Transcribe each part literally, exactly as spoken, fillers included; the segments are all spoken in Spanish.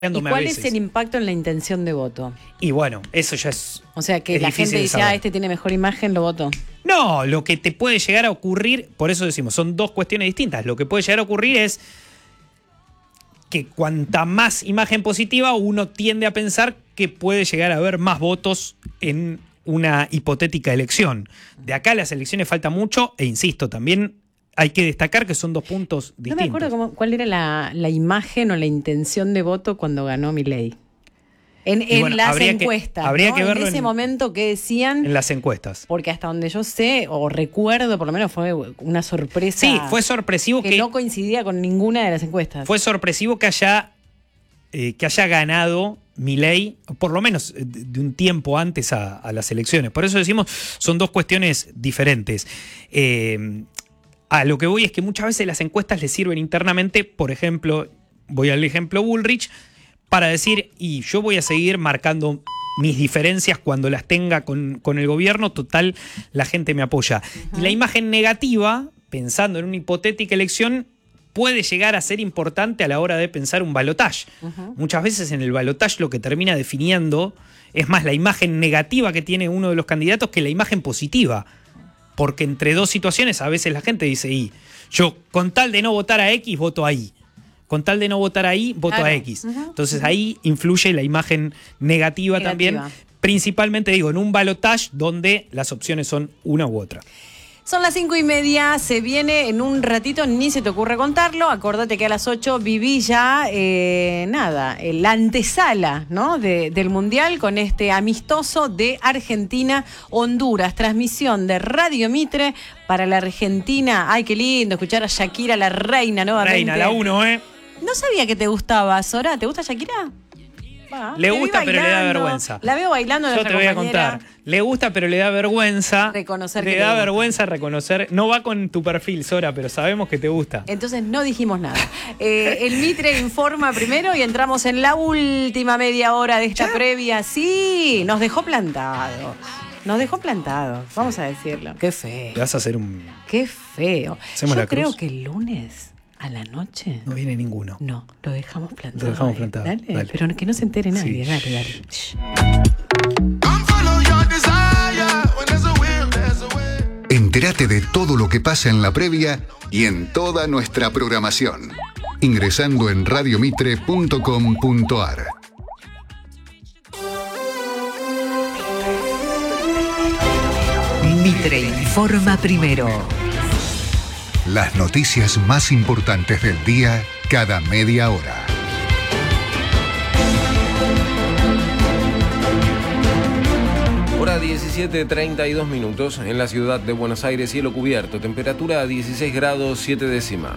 ¿Y cuál es el impacto en la intención de voto? Y bueno, eso ya es. O sea, que la gente dice, ah, este tiene mejor imagen, lo voto. No, lo que te puede llegar a ocurrir, por eso decimos, son dos cuestiones distintas. Lo que puede llegar a ocurrir es que cuanta más imagen positiva, uno tiende a pensar que puede llegar a haber más votos en una hipotética elección. De acá a las elecciones falta mucho, e insisto, también hay que destacar que son dos puntos distintos. No me acuerdo cómo, cuál era la, la imagen o la intención de voto cuando ganó Milei. En, en bueno, las encuestas, que, habría ¿no? que verlo en ese en, momento que decían. En las encuestas. Porque hasta donde yo sé, o recuerdo, por lo menos fue una sorpresa. Sí, fue sorpresivo que, que no coincidía con ninguna de las encuestas. Fue sorpresivo que haya, eh, que haya ganado Milei, por lo menos de un tiempo antes a, a las elecciones. Por eso decimos, son dos cuestiones diferentes. Eh, a lo que voy es que muchas veces las encuestas le sirven internamente, por ejemplo, voy al ejemplo Bullrich, para decir, y yo voy a seguir marcando mis diferencias cuando las tenga con, con el gobierno, total, la gente me apoya. Uh-huh. Y la imagen negativa, pensando en una hipotética elección, puede llegar a ser importante a la hora de pensar un balotaje. Uh-huh. Muchas veces en el balotaje lo que termina definiendo es más la imagen negativa que tiene uno de los candidatos que la imagen positiva. Porque entre dos situaciones a veces la gente dice, y yo con tal de no votar a X, voto ahí. Con tal de no votar ahí, voto claro. a X. Uh-huh. Entonces uh-huh. ahí influye la imagen negativa, negativa también. Principalmente, digo, en un balotaje donde las opciones son una u otra. Son las cinco y media, se viene en un ratito, ni se te ocurre contarlo. Acordate que a las ocho viví ya, eh, nada, la antesala, ¿no? De, del Mundial con este amistoso de Argentina-Honduras. Transmisión de Radio Mitre para la Argentina. Ay, qué lindo escuchar a Shakira, la reina, nuevamente. Reina, la uno, ¿eh? No sabía que te gustaba, Sora. ¿Te gusta Shakira? Va, le gusta, bailando, pero le da vergüenza. La veo bailando en Yo te voy a contar. Le gusta, pero le da vergüenza. Reconocer le que da le vergüenza reconocer. No va con tu perfil, Sora, pero sabemos que te gusta. Entonces no dijimos nada. Eh, el Mitre informa primero y entramos en la última media hora de esta ¿Ya? previa. Sí, nos dejó plantados. Nos dejó plantados, vamos a decirlo. Qué feo. ¿Le vas a hacer un...? Qué feo. ¿Hacemos Yo la creo cruz? que el lunes... ¿A la noche? No viene ninguno. No, lo dejamos plantado. Lo dejamos plantado. Dale, dale. Pero que no se entere nadie. Sí. Dale, dale. Entérate de todo lo que pasa en la previa y en toda nuestra programación. Ingresando en radiomitre punto com punto ar. Mitre informa primero. Las noticias más importantes del día cada media hora. Hora diecisiete treinta y dos minutos en la ciudad de Buenos Aires, cielo cubierto, temperatura dieciséis grados siete décimas.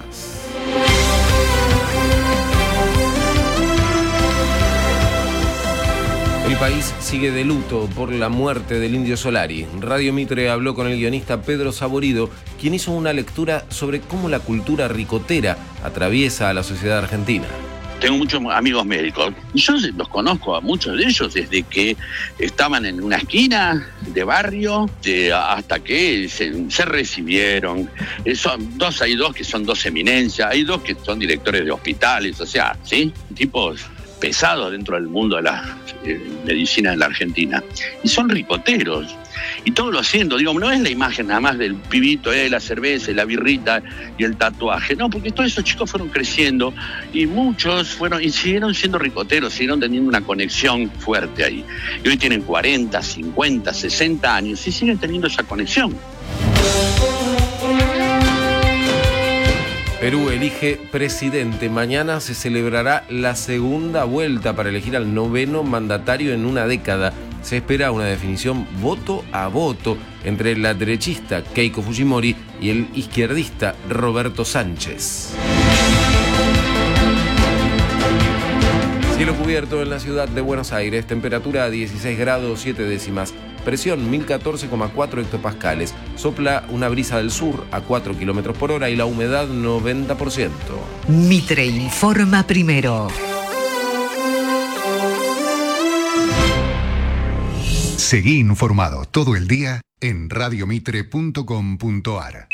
El país sigue de luto por la muerte del Indio Solari. Radio Mitre habló con el guionista Pedro Saborido, quien hizo una lectura sobre cómo la cultura ricotera atraviesa a la sociedad argentina. Tengo muchos amigos médicos y yo los conozco a muchos de ellos desde que estaban en una esquina de barrio de, hasta que se, se recibieron. Son dos, hay dos que son dos eminencias, hay dos que son directores de hospitales, o sea, ¿sí? Tipos pesados dentro del mundo de la eh, medicina en la Argentina. Y son ricoteros. Y todo lo siento, digo, no es la imagen nada más del pibito, eh, la cerveza, y la birrita y el tatuaje. No, porque todos esos chicos fueron creciendo y muchos fueron y siguieron siendo ricoteros, siguieron teniendo una conexión fuerte ahí. Y hoy tienen cuarenta, cincuenta, sesenta años y siguen teniendo esa conexión. Perú elige presidente. Mañana se celebrará la segunda vuelta para elegir al noveno mandatario en una década. Se espera una definición voto a voto entre la derechista Keiko Fujimori y el izquierdista Roberto Sánchez. Cielo cubierto en la ciudad de Buenos Aires, temperatura dieciséis grados siete décimas, presión mil catorce coma cuatro hectopascales, sopla una brisa del sur a cuatro kilómetros por hora y la humedad noventa por ciento. Mitre informa primero. Seguí informado todo el día en radiomitre punto com punto ar.